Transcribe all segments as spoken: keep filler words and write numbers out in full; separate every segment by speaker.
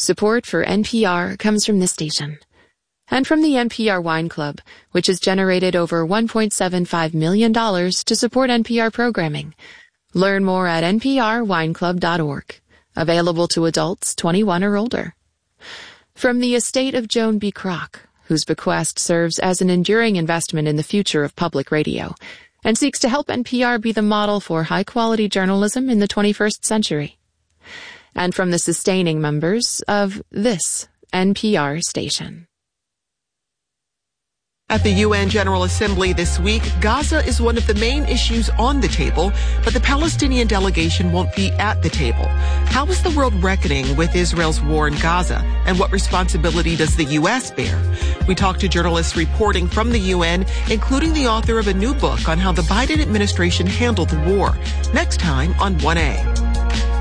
Speaker 1: Support for N P R comes from this station. And from the N P R Wine Club, which has generated over one point seven five million dollars to support N P R programming. Learn more at n p r wine club dot org. Available to adults twenty-one or older. From the estate of Joan B. Kroc, whose bequest serves as an enduring investment in the future of public radio, and seeks to help N P R be the model for high-quality journalism in the twenty-first century. And from the sustaining members of this N P R station.
Speaker 2: At the U N General Assembly this week, Gaza is one of the main issues on the table, but the Palestinian delegation won't be at the table. How is the world reckoning with Israel's war in Gaza, and what responsibility does the U S bear? We talked to journalists reporting from the U N, including the author of a new book on how the Biden administration handled the war. Next time on one A.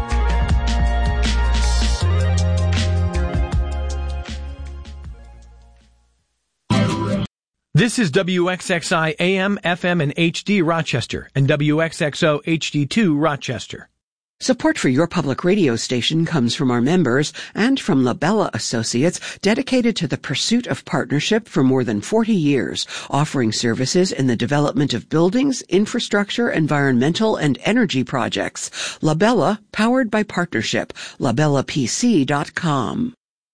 Speaker 3: This is W X X I A M, F M, and H D Rochester, and W X X O H D two Rochester.
Speaker 4: Support for your public radio station comes from our members and from Labella Associates, dedicated to the pursuit of partnership for more than forty years, offering services in the development of buildings, infrastructure, environmental, and energy projects. Labella, powered by partnership. labella p c dot com.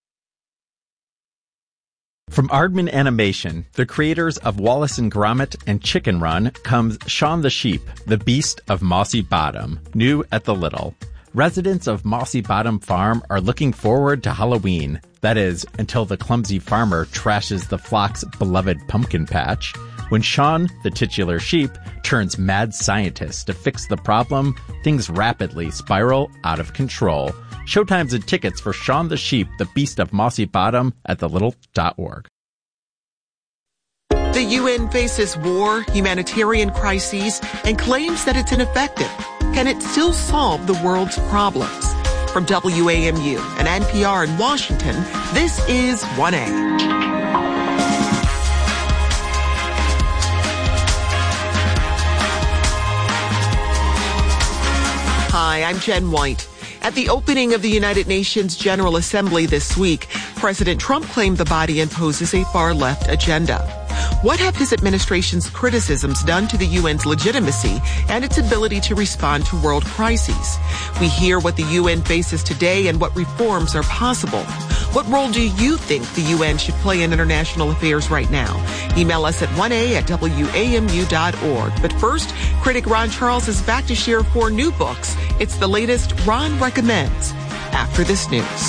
Speaker 5: From Aardman Animation, the creators of Wallace and Gromit and Chicken Run, comes Shaun the Sheep, the Beast of Mossy Bottom, new at the Little. Residents of Mossy Bottom Farm are looking forward to Halloween. That is, until the clumsy farmer trashes the flock's beloved pumpkin patch. When Shaun, the titular sheep, turns mad scientist to fix the problem, things rapidly spiral out of control. Showtimes and tickets for Shaun the Sheep, the Beast of Mossy Bottom at the little dot org.
Speaker 2: The U N faces war, humanitarian crises, and claims that it's ineffective. Can it still solve the world's problems? From W A M U and N P R in Washington, this is one A. Hi, I'm Jen White. At the opening of the United Nations General Assembly this week, President Trump claimed the body imposes a far-left agenda. What have his administration's criticisms done to the U N's legitimacy and its ability to respond to world crises? We hear what the U N faces today and what reforms are possible. What role do you think the U N should play in international affairs right now? Email us at one a at w a m u dot org. But first, critic Ron Charles is back to share four new books. It's the latest Ron Recommends after this news.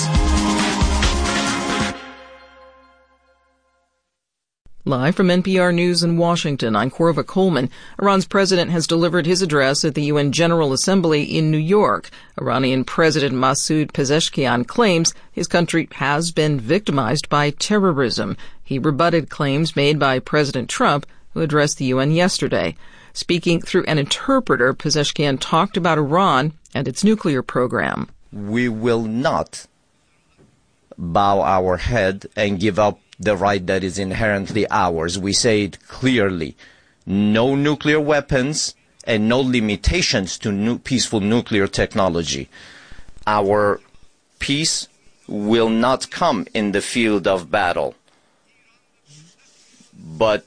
Speaker 6: Live from N P R News in Washington, I'm Corva Coleman. Iran's president has delivered his address at the U N General Assembly in New York. Iranian President Masoud Pezeshkian claims his country has been victimized by terrorism. He rebutted claims made by President Trump, who addressed the U N yesterday. Speaking through an interpreter, Pezeshkian talked about Iran and its nuclear program.
Speaker 7: We will not bow our head and give up the right that is inherently ours. We say it clearly. No nuclear weapons and no limitations to nu- peaceful nuclear technology. Our peace will not come in the field of battle. But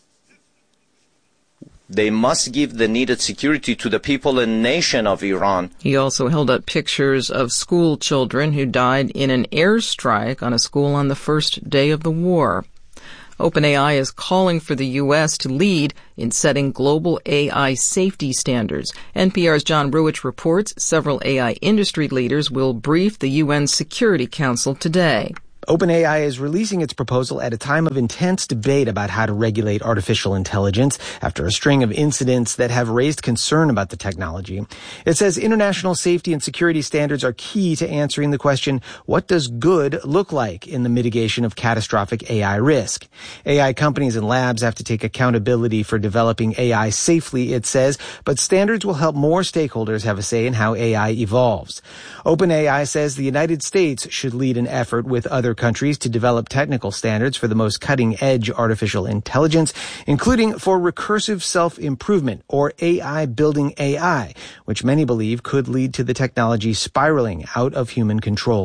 Speaker 7: they must give the needed security to the people and nation of Iran.
Speaker 6: He also held up pictures of school children who died in an airstrike on a school on the first day of the war. OpenAI is calling for the U S to lead in setting global A I safety standards. N P R's John Ruwitch reports several A I industry leaders will brief the U N Security Council today.
Speaker 8: OpenAI is releasing its proposal at a time of intense debate about how to regulate artificial intelligence after a string of incidents that have raised concern about the technology. It says international safety and security standards are key to answering the question, what does good look like in the mitigation of catastrophic A I risk? A I companies and labs have to take accountability for developing A I safely, it says, but standards will help more stakeholders have a say in how A I evolves. OpenAI says the United States should lead an effort with other countries to develop technical standards for the most cutting-edge artificial intelligence, including for recursive self-improvement, or A I building A I, which many believe could lead to the technology spiraling out of human control.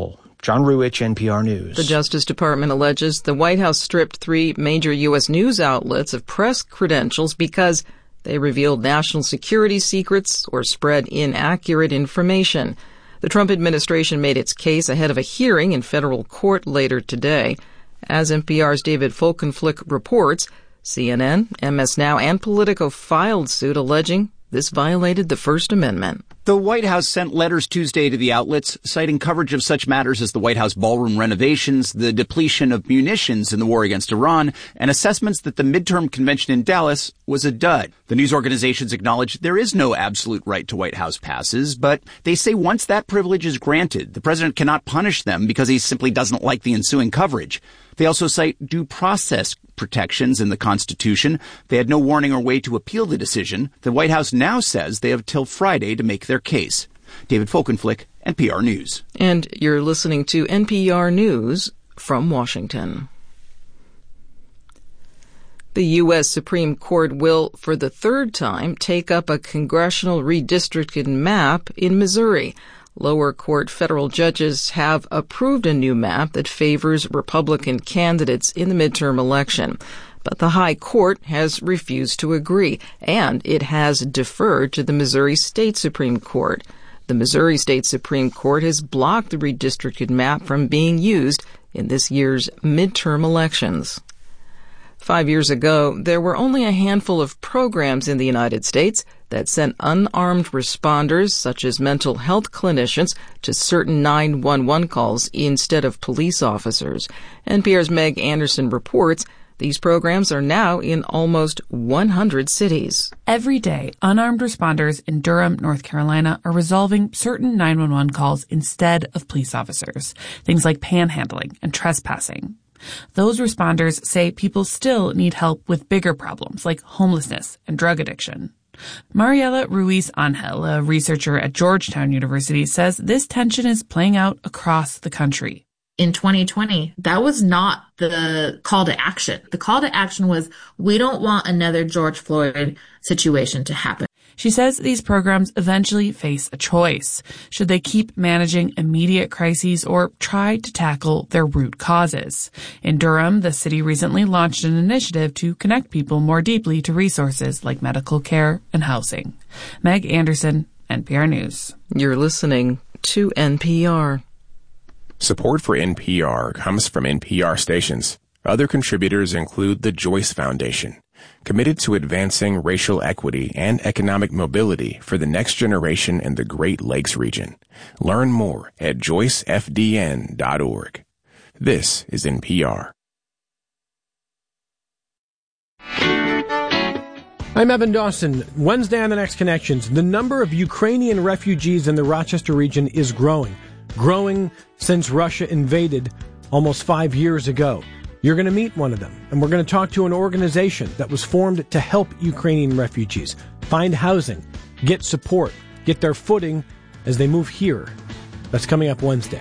Speaker 8: John Ruwitch, N P R News.
Speaker 6: The Justice Department alleges the White House stripped three major U S news outlets of press credentials because they revealed national security secrets or spread inaccurate information. The Trump administration made its case ahead of a hearing in federal court later today. As N P R's David Folkenflik reports, C N N, M S Now, and Politico filed suit alleging this violated the First Amendment.
Speaker 9: The White House sent letters Tuesday to the outlets, citing coverage of such matters as the White House ballroom renovations, the depletion of munitions in the war against Iran, and assessments that the midterm convention in Dallas was a dud. The news organizations acknowledge there is no absolute right to White House passes, but they say once that privilege is granted, the president cannot punish them because he simply doesn't like the ensuing coverage. They also cite due process protections in the Constitution. They had no warning or way to appeal the decision. The White House now says they have till Friday to make their case. David Folkenflik, N P R News.
Speaker 6: And you're listening to N P R News from Washington. The U S Supreme Court will, for the third time, take up a congressional redistricting map in Missouri. Lower court federal judges have approved a new map that favors Republican candidates in the midterm election. But the High Court has refused to agree, and it has deferred to the Missouri State Supreme Court. The Missouri State Supreme Court has blocked the redistricted map from being used in this year's midterm elections. Five years ago, there were only a handful of programs in the United States that sent unarmed responders, such as mental health clinicians, to certain nine one one calls instead of police officers. N P R's Meg Anderson reports these programs are now in almost one hundred cities.
Speaker 10: Every day, unarmed responders in Durham, North Carolina, are resolving certain nine one one calls instead of police officers, things like panhandling and trespassing. Those responders say people still need help with bigger problems like homelessness and drug addiction. Mariela Ruiz Angel, a researcher at Georgetown University, says this tension is playing out across the country.
Speaker 11: In twenty twenty, that was not the call to action. The call to action was, we don't want another George Floyd situation to happen.
Speaker 10: She says these programs eventually face a choice. Should they keep managing immediate crises or try to tackle their root causes? In Durham, the city recently launched an initiative to connect people more deeply to resources like medical care and housing. Meg Anderson, N P R News.
Speaker 6: You're listening to N P R.
Speaker 12: Support for N P R comes from N P R stations. Other contributors include the Joyce Foundation, committed to advancing racial equity and economic mobility for the next generation in the Great Lakes region. Learn more at joyce f d n dot org. This is N P R.
Speaker 3: I'm Evan Dawson. Wednesday on The Next Connections, the number of Ukrainian refugees in the Rochester region is growing. Growing since Russia invaded almost five years ago. You're going to meet one of them, and we're going to talk to an organization that was formed to help Ukrainian refugees find housing, get support, get their footing as they move here. That's coming up Wednesday.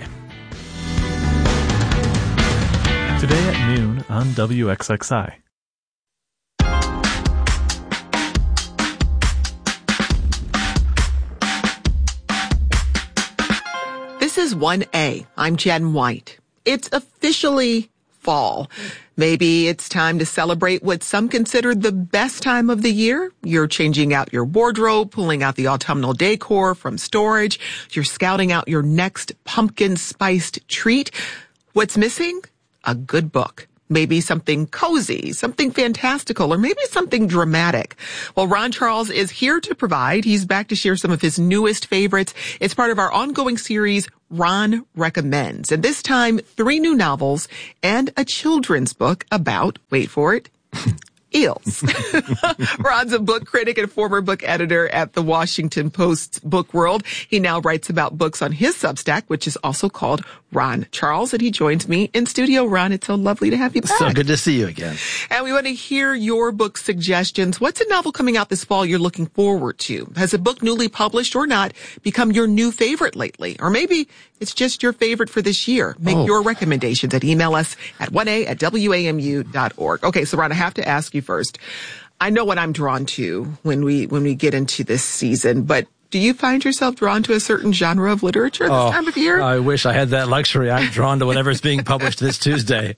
Speaker 13: Today at noon on W X X I.
Speaker 2: This is one A. I'm Jen White. It's officially fall. Maybe it's time to celebrate what some consider the best time of the year. You're changing out your wardrobe, pulling out the autumnal decor from storage. You're scouting out your next pumpkin-spiced treat. What's missing? A good book. Maybe something cozy, something fantastical, or maybe something dramatic. Well, Ron Charles is here to provide. He's back to share some of his newest favorites. It's part of our ongoing series, Ron Recommends. And this time, three new novels and a children's book about, wait for it, eels. Ron's a book critic and former book editor at the Washington Post's Book World. He now writes about books on his Substack, which is also called Ron Charles, and he joins me in studio. Ron, it's so lovely to have you back.
Speaker 14: So good to see you again.
Speaker 2: And we want to hear your book suggestions. What's a novel coming out this fall you're looking forward to? Has a book newly published or not become your new favorite lately? Or maybe it's just your favorite for this year. Make oh. your recommendations and email us at one a at w a m u dot org. Okay, so Ron, I have to ask you first. I know what I'm drawn to when we when we get into this season, but Do you find yourself drawn to a certain genre of literature this
Speaker 14: oh,
Speaker 2: time of year?
Speaker 14: I wish I had that luxury. I'm drawn to whatever's being published this Tuesday.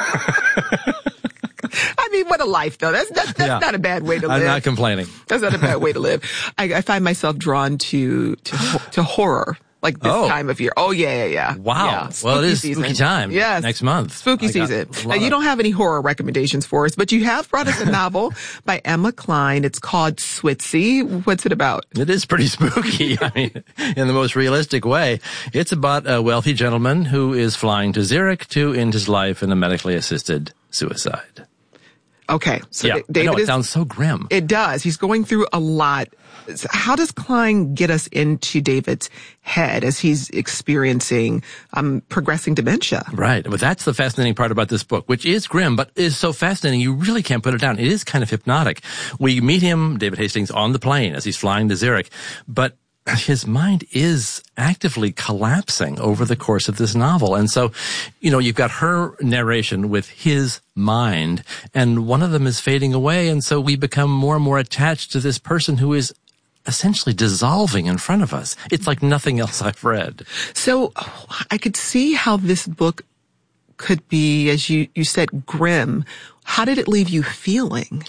Speaker 2: I mean, what a life, though. That's, that's, that's
Speaker 14: yeah.
Speaker 2: not a bad way to live.
Speaker 14: I'm not complaining.
Speaker 2: That's not a bad way to live. I, I find myself drawn to, to, to horror. Like this
Speaker 14: oh.
Speaker 2: time of year. Oh, yeah, yeah, yeah.
Speaker 14: Wow.
Speaker 2: Yeah.
Speaker 14: Well, it is
Speaker 2: season.
Speaker 14: spooky time.
Speaker 2: Yes.
Speaker 14: Next month.
Speaker 2: Spooky
Speaker 14: I
Speaker 2: season. Now, you don't have any horror recommendations for us, but you have brought us a novel by Emma Cline. It's called Switzy. What's it about?
Speaker 14: It is pretty spooky. I mean, in the most realistic way. It's about a wealthy gentleman who is flying to Zurich to end his life in a medically assisted suicide.
Speaker 2: Okay. So
Speaker 14: yeah,
Speaker 2: D- David
Speaker 14: I know, it
Speaker 2: is,
Speaker 14: sounds so grim.
Speaker 2: It does. He's going through a lot. How does Cline get us into David's head as he's experiencing um, progressing dementia?
Speaker 14: Right. Well, that's the fascinating part about this book, which is grim, but is so fascinating you really can't put it down. It is kind of hypnotic. We meet him, David Hastings, on the plane as he's flying to Zurich, but his mind is actively collapsing over the course of this novel. And so, you know, you've got her narration with his mind, and one of them is fading away. And so we become more and more attached to this person who is essentially dissolving in front of us. It's like nothing else I've read.
Speaker 2: So I could see how this book could be, as you, you said, grim. How did it leave you feeling?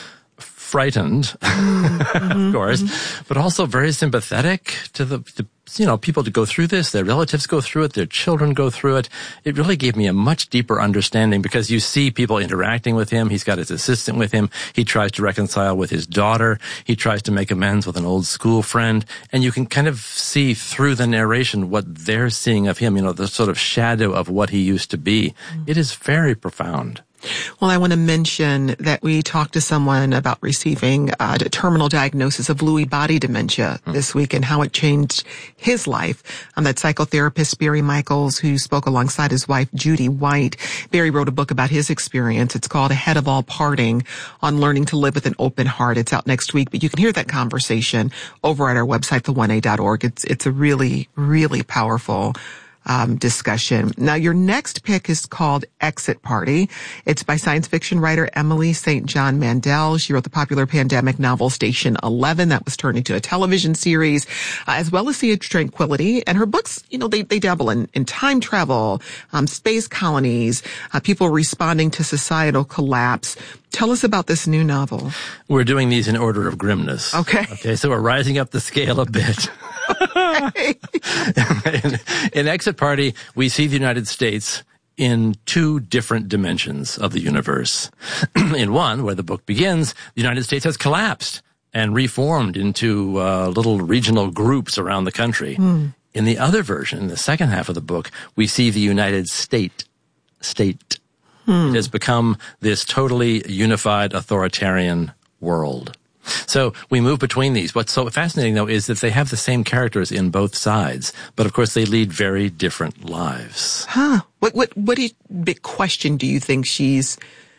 Speaker 14: Frightened, mm-hmm. of course, mm-hmm. but also very sympathetic to the, the, you know, people to go through this. Their relatives go through it. Their children go through it. It really gave me a much deeper understanding because you see people interacting with him. He's got his assistant with him. He tries to reconcile with his daughter. He tries to make amends with an old school friend. And you can kind of see through the narration what they're seeing of him, you know, the sort of shadow of what he used to be. Mm-hmm. It is very profound.
Speaker 2: Well, I want to mention that we talked to someone about receiving a terminal diagnosis of Lewy body dementia mm. this week and how it changed his life. Um, that psychotherapist, Barry Michaels, who spoke alongside his wife, Judy White. Barry wrote a book about his experience. It's called Ahead of All Parting, on learning to live with an open heart. It's out next week, but you can hear that conversation over at our website, the one a dot org. It's, it's a really, really powerful Um, discussion. Now, your next pick is called Exit Party. It's by science fiction writer Emily Saint John Mandel. She wrote the popular pandemic novel Station eleven that was turned into a television series, uh, as well as Sea of Tranquility. And her books, you know, they, they dabble in, in time travel, um, space colonies, uh, people responding to societal collapse. Tell us about this new novel.
Speaker 14: We're doing these in order of grimness.
Speaker 2: Okay.
Speaker 14: Okay, so we're rising up the scale a bit. in, in Exit Party, we see the United States in two different dimensions of the universe. In one, where the book begins, the United States has collapsed and reformed into uh, little regional groups around the country. Mm. In the other version, the second half of the book, we see the United State, state. Hmm. It has become this totally unified authoritarian world. So we move between these. What's so fascinating, though, is that they have the same characters in both sides, but of course they lead very different lives.
Speaker 2: Huh. What, what, what do you, big question do you think she's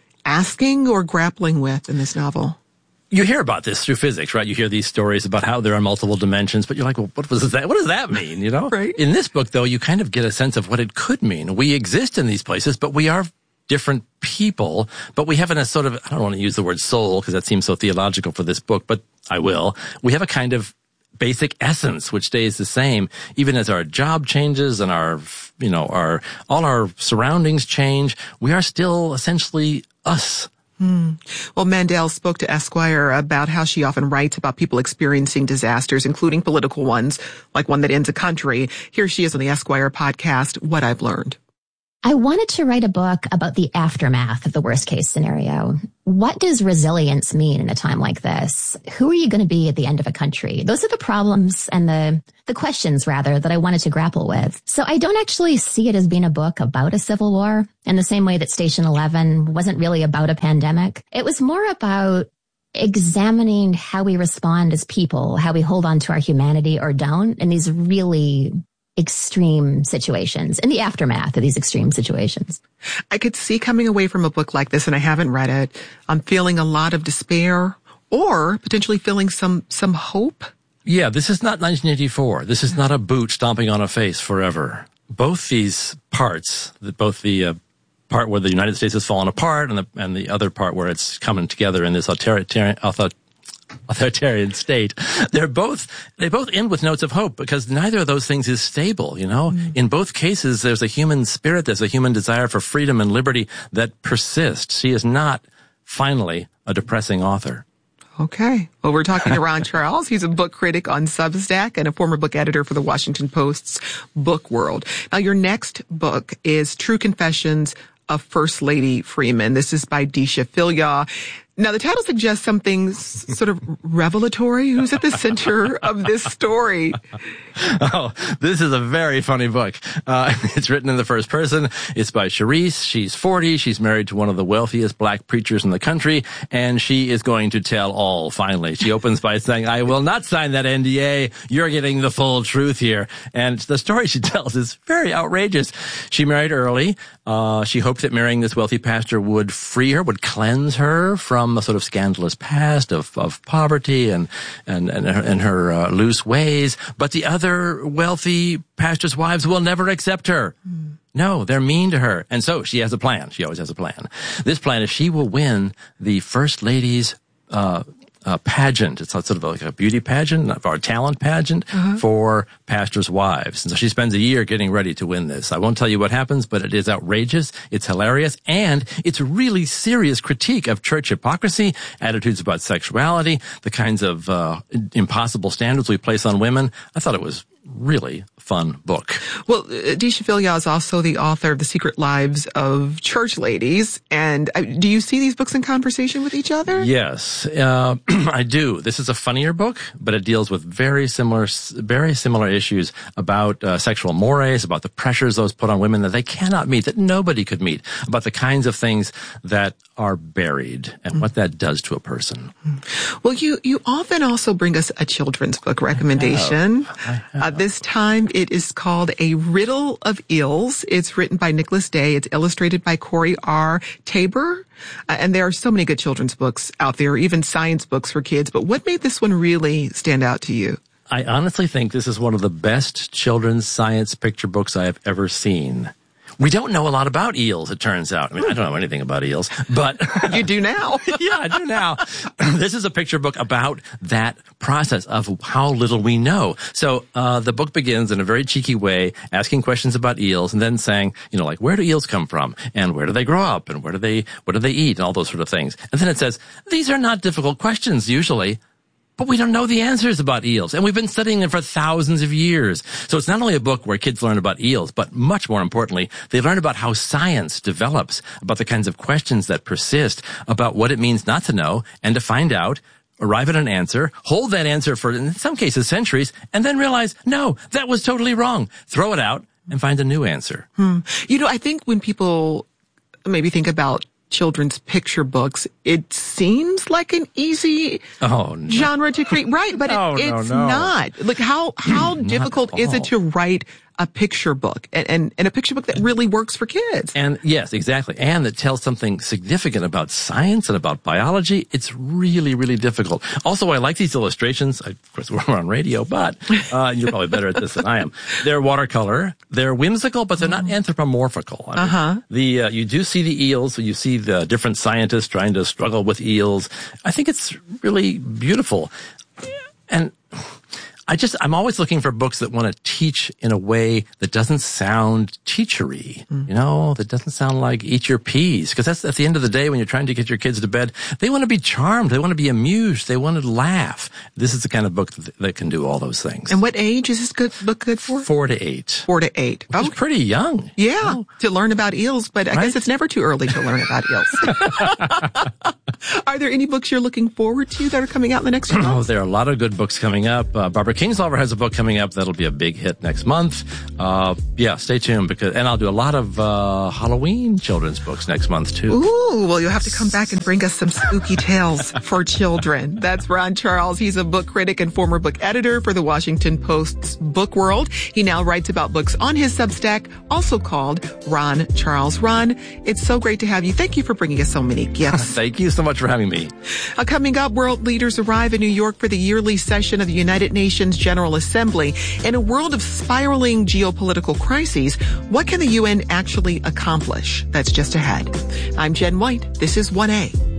Speaker 2: asking or grappling with in this novel?
Speaker 14: You hear about this through physics, right? You hear these stories about how there are multiple dimensions, but you're like, well, what was that? What does that mean? You know?
Speaker 2: Right.
Speaker 14: In this book, though, you kind of get a sense of what it could mean. We exist in these places, but we are different people, but we have a sort of, I don't want to use the word soul because that seems so theological for this book, but I will. We have a kind of basic essence which stays the same, even as our job changes and our, you know, our, all our surroundings change. We are still essentially us.
Speaker 2: Hmm. Well, Mandel spoke to Esquire about how she often writes about people experiencing disasters, including political ones, like one that ends a country. Here she is on the Esquire podcast, What I've Learned.
Speaker 15: I wanted to write a book about the aftermath of the worst case scenario. What does resilience mean in a time like this? Who are you going to be at the end of a country? Those are the problems and the, the questions, rather, that I wanted to grapple with. So I don't actually see it as being a book about a civil war in the same way that Station eleven wasn't really about a pandemic. It was more about examining how we respond as people, how we hold on to our humanity or don't in these really extreme situations, in the aftermath of these extreme situations.
Speaker 2: I could see coming away from a book like this, and I haven't read it, I'm feeling a lot of despair or potentially feeling some, some hope.
Speaker 14: Yeah, this is not nineteen eighty-four. This is not a boot stomping on a face forever. Both these parts, both the uh, part where the United States has fallen apart and the, and the other part where it's coming together in this authoritarian, author, authoritarian state. They're both, they both end with notes of hope because neither of those things is stable, you know? Mm. In both cases, there's a human spirit, there's a human desire for freedom and liberty that persists. She is not, finally, a depressing author.
Speaker 2: Okay. Well, we're talking to Ron Charles. He's a book critic on Substack and a former book editor for the Washington Post's Book World. Now, your next book is True Confessions of First Lady Freeman. This is by Deesha Philyaw. Now, the title suggests something sort of revelatory. Who's at the center of this story?
Speaker 14: Oh, this is a very funny book. Uh, it's written in the first person. It's by Charisse. She's forty. She's married to one of the wealthiest black preachers in the country, and she is going to tell all, finally. She opens by saying, I will not sign that N D A. You're getting the full truth here. And the story she tells is very outrageous. She married early. Uh, she hoped that marrying this wealthy pastor would free her, would cleanse her from a sort of scandalous past of, of poverty and, and, and her, and her uh, loose ways. But the other wealthy pastors' wives will never accept her. Mm. No, they're mean to her. And so she has a plan. She always has a plan. This plan is she will win the First Lady's, uh, Uh, pageant. It's sort of like a beauty pageant, or a talent pageant uh-huh. for pastors' wives. And so she spends a year getting ready to win this. I won't tell you what happens, but it is outrageous. It's hilarious. And it's a really serious critique of church hypocrisy, attitudes about sexuality, the kinds of uh, impossible standards we place on women. I thought it was really fun book.
Speaker 2: Well, Deesha Philyaw is also the author of The Secret Lives of Church Ladies. And uh, do you see these books in conversation with each other?
Speaker 14: Yes, uh, I do. This is a funnier book, but it deals with very similar, very similar issues about uh, sexual mores, about the pressures those put on women that they cannot meet, that nobody could meet, about the kinds of things that are buried and mm. what that does to a person.
Speaker 2: Well, you, you often also bring us a children's book recommendation.
Speaker 14: I have. I have.
Speaker 2: Uh, this time it is called A Riddle of Eels. It's written by Nicholas Day. It's illustrated by Corey R. Tabor. Uh, and there are so many good children's books out there, even science books for kids. But what made this one really stand out to you?
Speaker 14: I honestly think this is one of the best children's science picture books I have ever seen. We don't know a lot about eels, it turns out. I mean, I don't know anything about eels, but...
Speaker 2: You do now.
Speaker 14: Yeah, I do now. This is a picture book about that process of how little we know. So uh the book begins in a very cheeky way, asking questions about eels and then saying, you know, like, where do eels come from? And where do they grow up? And where do they, what do they eat? And all those sort of things. And then it says, these are not difficult questions, usually. But we don't know the answers about eels, and we've been studying them for thousands of years. So it's not only a book where kids learn about eels, but much more importantly, they learn about how science develops, about the kinds of questions that persist, about what it means not to know, and to find out, arrive at an answer, hold that answer for, in some cases, centuries, and then realize, no, that was totally wrong. Throw it out and find a new answer.
Speaker 2: Hmm. You know, I think when people maybe think about children's picture books, it seems like an easy
Speaker 14: oh, no.
Speaker 2: genre to create. Right, but
Speaker 14: no,
Speaker 2: it, it's
Speaker 14: no, no.
Speaker 2: not. Like, how, how difficult is it to write a picture book and, and, and a picture book that really works for kids?
Speaker 14: And yes, exactly. And that tells something significant about science and about biology. It's really, really difficult. Also, I like these illustrations. I, of course, we're on radio, but uh, you're probably better at this than I am. They're watercolor. They're whimsical, but they're not anthropomorphical. I mean,
Speaker 2: uh-huh.
Speaker 14: The, uh, you do see the eels. You see the different scientists trying to struggle with eels. I think it's really beautiful. And I just, I'm always looking for books that want to teach in a way that doesn't sound teachery, mm. you know, that doesn't sound like eat your peas. Because that's at the end of the day when you're trying to get your kids to bed, they want to be charmed. They want to be amused. They want to laugh. This is the kind of book that, that can do all those things.
Speaker 2: And what age is this good book good for?
Speaker 14: Four to eight.
Speaker 2: Four to eight.
Speaker 14: Which
Speaker 2: oh,
Speaker 14: is pretty young.
Speaker 2: Yeah,
Speaker 14: oh.
Speaker 2: to learn about eels, but I right? guess it's never too early to learn about eels. Are there any books you're looking forward to that are coming out in the next few months?
Speaker 14: Oh, there are a lot of good books coming up. Uh, Barbara Kingsolver has a book coming up that'll be a big hit next month. Uh, yeah, stay tuned because, and I'll do a lot of uh, Halloween children's books next month too.
Speaker 2: Ooh, well, you'll have to come back and bring us some spooky tales for children. That's Ron Charles. He's a book critic and former book editor for the Washington Post's Book World. He now writes about books on his Substack, also called Ron Charles. Ron, it's so great to have you. Thank you for bringing us so many gifts.
Speaker 14: Thank you so much for having me.
Speaker 2: Uh, coming up, world leaders arrive in New York for the yearly session of the United Nations General Assembly. In a world of spiraling geopolitical crises, what can the U N actually accomplish? That's just ahead. I'm Jen White. This is one A.